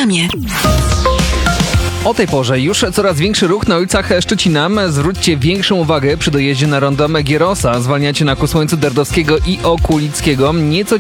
reklamie. O tej porze już coraz większy ruch na ulicach Szczecina. Zwróćcie większą uwagę przy dojeździe na rondo Gierosa. Zwalniacie na Kusłońcu Derdowskiego i Okulickiego. Nieco